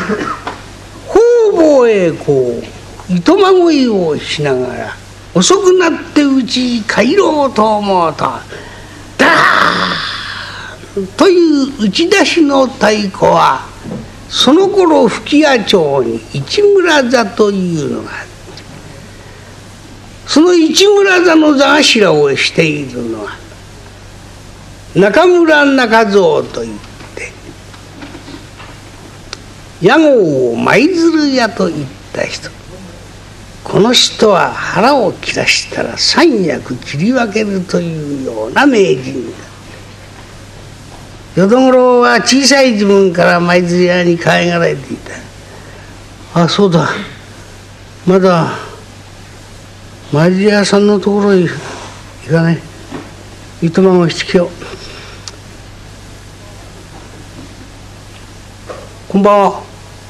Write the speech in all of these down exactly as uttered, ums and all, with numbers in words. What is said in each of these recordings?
方々へこう糸まごいをしながら遅くなってうち帰ろうと思うとダーンという打ち出しの太鼓はその頃吹屋町に市村座というのがある。その市村座の座頭をしているのは中村中蔵といって屋号を舞鶴屋といった人。この人は腹を切らしたら三役切り分けるというような名人だ。淀五郎は小さい自分から舞鶴屋に可愛がられていた。あ、そうだ、まだ舞鶴屋さんのところへ行かない。糸まごいしてきよう。こんばんは。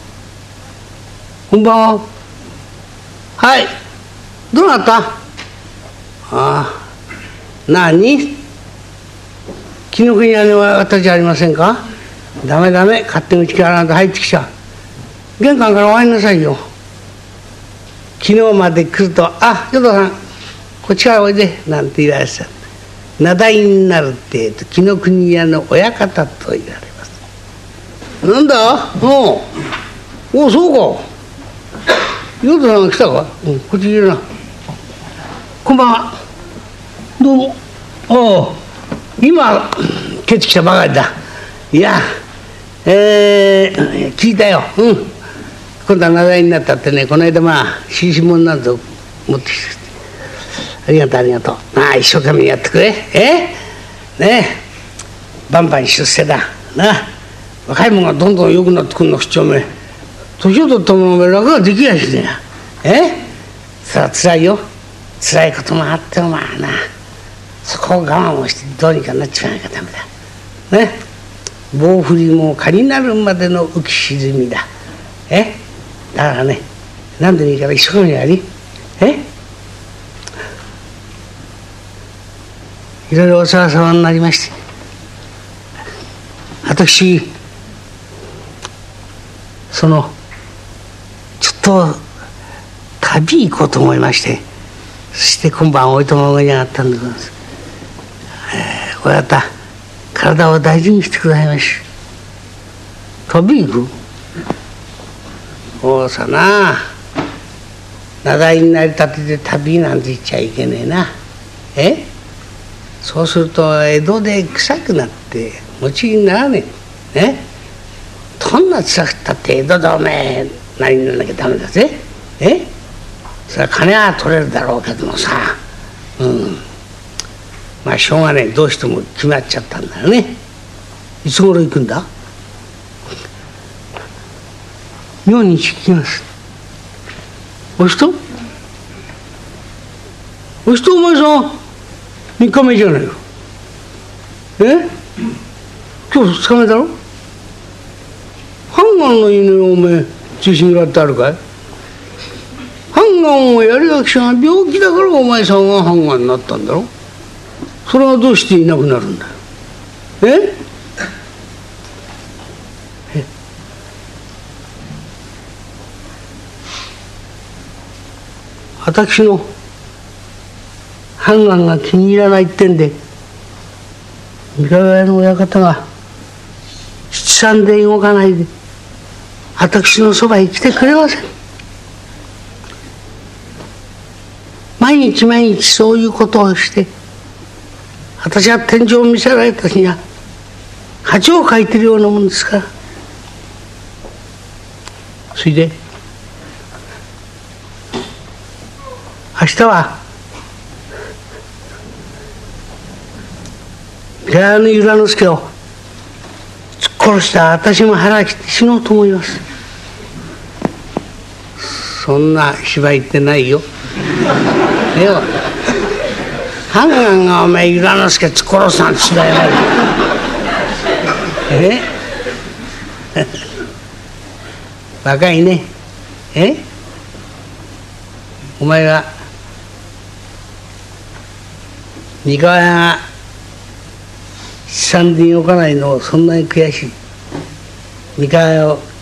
こんばんは。はい、どうなった？ああ、何？紀ノ国屋には私じゃありませんか？ダメダメ、勝手にうちからなんか入ってきちゃう。玄関からお入りなさいよ。昨日まで来ると「あ、淀さんこっちからおいで」なんて言われてた。名代になるってえと紀ノ国屋の親方と言われます。なんだ？おうおう、そうか。淀さんが来たか？うん、こっちいるな。こんばんは。どうも。おう、今帰ってきたばかりだ。いや、えー、聞いたよ。うん、今度は名代になったってね。この間まあ新進物なんぞ持ってきてありがとうありがとう。まあ一生懸命やってくれ。えねえ、バンバン出世だな。若い者がどんどん良くなってくるの。不調め年を取ったものが楽ができやしねえ。えそれはつらいよ。つらいこともあってもまあな、そこを我慢をしてどうにかなっちまわなきゃダメだね。棒振りも蚊になるまでの浮き沈みだ。えだからね、何でもいいから一生懸命やり。えいろいろお世話様になりまして、私そのちょっと旅行こうと思いまして、そして今晩おいとまごに上がったんでございます。えー、親方体を大事にしてくださいまし。旅行く？そうさな、名代になりたてで旅なんて言っちゃいけねえな。えそうすると江戸で臭くなって持ちにならねえ。ね、どんな辛くったって江戸でおめえなりにならなきゃダメだぜ。えそれは金は取れるだろうけどもさ、うん、まあしょうがねえ、どうしても決まっちゃったんだよね。いつ頃行くんだ？明日行きます。お人お人お前さんみっかめじゃないよ。え今日ふつかめだろ。ハンガンの犬をおめえ中心がってあるかい？ハンガンをやりがきさんが病気だからお前さんはハンガンになったんだろ。それはどうしていなくなるんだよ。ええ私のハンガンが気に入らないってんで三河屋の親方が七三で動かないで私のそばへ来てくれません。毎日毎日そういうことをして、私は天井を見せられた日には恥をかいてるようなもんですから。それで明日は三河屋の由良之助を突っ殺した私も腹切って死のうと思います。そんな芝居ってないよ。えよ、ハンガンがお前由良之助突っ殺すなんて芝居ないよ。え若いね。えお前が三河屋が七三で動かないのをそんなに悔しい。三河屋を